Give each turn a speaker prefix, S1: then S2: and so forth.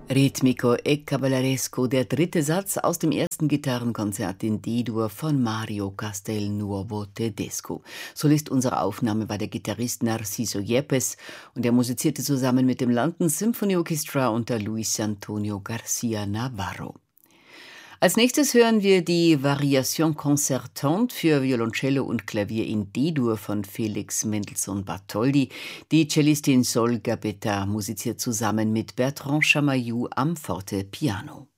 S1: Ritmico e cavalleresco, der dritte Satz aus dem ersten Gitarrenkonzert in D-Dur von Mario Castelnuovo Tedesco. Solist unserer Aufnahme war der Gitarrist Narciso Yepes und er musizierte zusammen mit dem London Symphony Orchestra unter Luis Antonio Garcia Navarro. Als nächstes hören wir die Variation concertante für Violoncello und Klavier in D-Dur von Felix Mendelssohn Bartholdy. Die Cellistin Sol Gabetta musiziert zusammen mit Bertrand Chamayou am Fortepiano.